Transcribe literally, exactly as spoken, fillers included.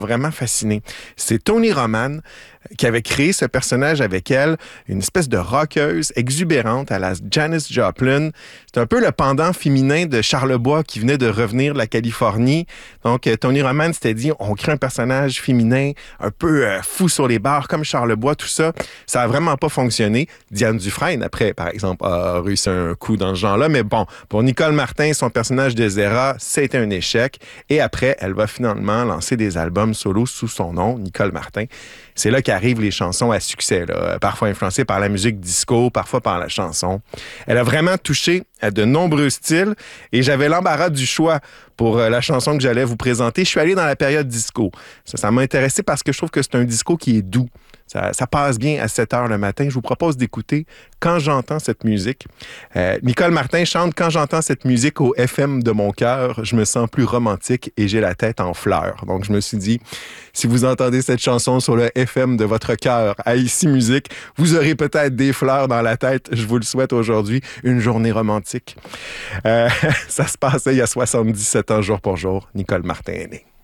Vraiment fasciné. C'est Tony Roman qui avait créé ce personnage avec elle, une espèce de rockeuse exubérante à la Janis Joplin. C'est un peu le pendant féminin de Charlebois qui venait de revenir de la Californie. Donc, Tony Roman s'était dit, on crée un personnage féminin un peu euh, fou sur les barres, comme Charlebois, tout ça. Ça a vraiment pas fonctionné. Diane Dufresne, après, par exemple, a réussi un coup dans ce genre-là. Mais bon, pour Nicole Martin, son personnage de Zéra, c'était un échec. Et après, elle va finalement lancer des albums solo sous son nom, Nicole Martin. C'est là qu'arrivent les chansons à succès, là, parfois influencées par la musique disco, parfois par la chanson. Elle a vraiment touché à de nombreux styles et j'avais l'embarras du choix pour la chanson que j'allais vous présenter. Je suis allé dans la période disco. Ça, ça m'a intéressé parce que je trouve que c'est un disco qui est doux. Ça, ça passe bien à sept heures le matin. Je vous propose d'écouter Quand j'entends cette musique. Euh, Nicole Martin chante Quand j'entends cette musique au F M de mon cœur, je me sens plus romantique et j'ai la tête en fleurs. Donc, je me suis dit, si vous entendez cette chanson sur le F M de votre cœur à Ici Musique, vous aurez peut-être des fleurs dans la tête. Je vous le souhaite aujourd'hui. Une journée romantique. Euh, ça se passait il y a soixante-dix-sept ans jour pour jour. Nicole Martin est née.